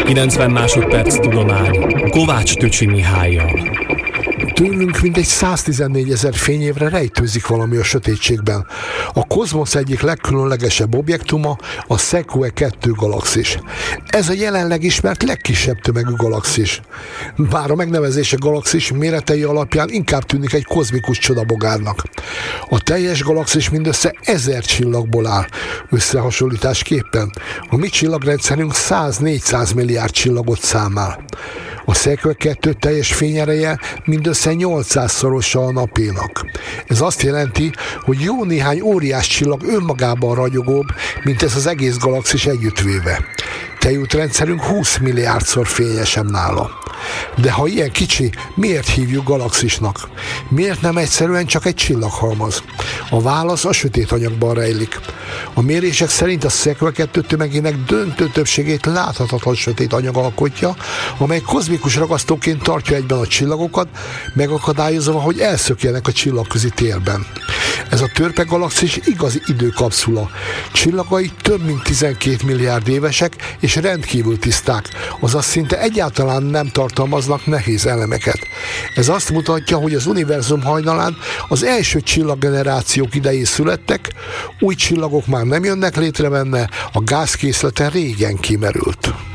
90 másodperc tudomány Kovács Tücsi Mihályjal. Tőlünk mindegy 114 000 fényévre rejtőzik valami a sötétségben. A kozmosz egyik legkülönlegesebb objektuma a Sequoia 2 galaxis. Ez a jelenleg ismert legkisebb tömegű galaxis. Bár a megnevezése galaxis méretei alapján inkább tűnik egy kozmikus csodabogárnak. A teljes galaxis mindössze 1000 csillagból áll, összehasonlításképpen. A mi csillagrendszerünk 100-400 milliárd csillagot számál. A Sequoia 2 teljes fényereje mindössze 800-szorosa a napénak. Ez azt jelenti, hogy jó néhány óriás csillag önmagában ragyogóbb, mint ez az egész galaxis együttvéve. Tejútrendszerünk 20 milliárdszor fényesebb nála. De ha ilyen kicsi, miért hívjuk galaxisnak? Miért nem egyszerűen csak egy csillaghalmaz? A válasz a sötét anyagban rejlik. A mérések szerint a Sequoia 2 tömegének döntő többségét láthatatlan sötét anyag alkotja, amely kozmikus ragasztóként tartja egyben a csillagokat, megakadályozva, hogy elszökjenek a csillagközi térben. Ez a törpe galaxis igazi időkapszula. Csillagai több mint 12 milliárd évesek és rendkívül tiszták, azaz szinte egyáltalán nem tartalmaznak nehéz elemeket. Ez azt mutatja, hogy az univerzum hajnalán az első csillaggenerációk idején születtek, új csillagok már nem jönnek létre benne, a gázkészlete régen kimerült.